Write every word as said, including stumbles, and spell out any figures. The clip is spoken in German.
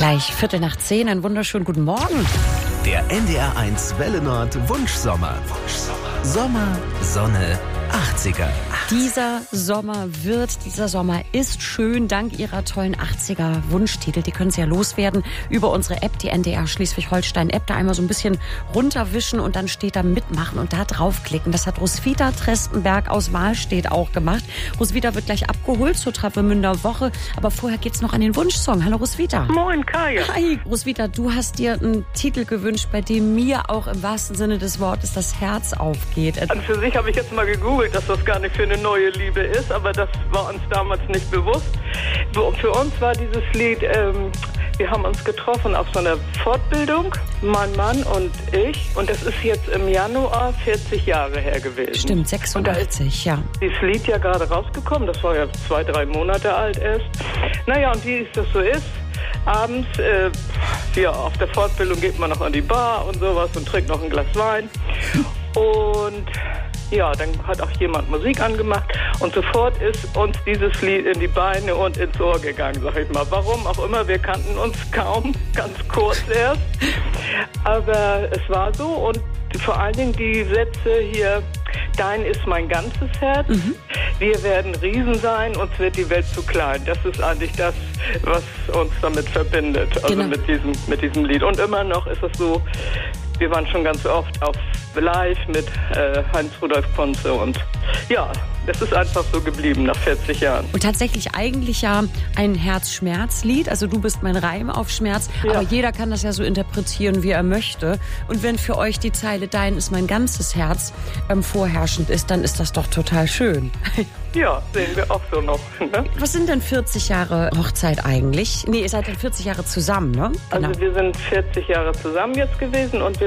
Gleich Viertel nach zehn, einen wunderschönen guten Morgen. Der N D R eins Welle Nord Wunschsommer. Wunschsommer. Sommer, Sonne, achtziger. Dieser Sommer wird, dieser Sommer ist schön, dank Ihrer tollen achtziger Wunschtitel. Die können Sie ja loswerden über unsere App, die N D R Schleswig-Holstein-App. Da einmal so ein bisschen runterwischen und dann steht da mitmachen und da draufklicken. Das hat Roswitha Trestenberg aus Wahlstedt auch gemacht. Roswitha wird gleich abgeholt zur Travemünder Woche. Aber vorher geht's noch an den Wunschsong. Hallo Roswitha. Moin Kaya. Hi Roswitha, du hast dir einen Titel gewünscht, bei dem mir auch im wahrsten Sinne des Wortes das Herz aufgeht. An für sich habe ich jetzt mal gegoogelt, dass das gar nicht für eine neue Liebe ist, aber das war uns damals nicht bewusst. Für uns war dieses Lied, ähm, wir haben uns getroffen auf so einer Fortbildung, mein Mann und ich, und das ist jetzt im Januar vierzig Jahre her gewesen. Stimmt, sechsundachtzig, ja. Dieses Lied ja gerade rausgekommen, das war ja zwei, drei Monate alt erst. Naja, und wie es das so ist, abends, äh, ja, auf der Fortbildung geht man noch an die Bar und sowas und trinkt noch ein Glas Wein. Und ja, dann hat auch jemand Musik angemacht und sofort ist uns dieses Lied in die Beine und ins Ohr gegangen, sag ich mal. Warum auch immer, wir kannten uns kaum, ganz kurz erst. Aber es war so und vor allen Dingen die Sätze hier, dein ist mein ganzes Herz, mhm. Wir werden Riesen sein, uns wird die Welt zu klein. Das ist eigentlich das, was uns damit verbindet, also genau. mit diesem, mit diesem Lied. Und immer noch ist es so, wir waren schon ganz oft auf Live mit äh, Heinz-Rudolf Kunze und ja, das ist einfach so geblieben nach vierzig Jahren. Und tatsächlich eigentlich ja ein Herz-Schmerz-Lied, also du bist mein Reim auf Schmerz, ja. Aber jeder kann das ja so interpretieren, wie er möchte. Und wenn für euch die Zeile dein ist mein ganzes Herz ähm, vorherrschend ist, dann ist das doch total schön. Ja, sehen wir auch so noch. Ne? Was sind denn vierzig Jahre Hochzeit eigentlich? Nee, ihr seid dann vierzig Jahre zusammen, ne? Genau. Also wir sind vierzig Jahre zusammen jetzt gewesen und wir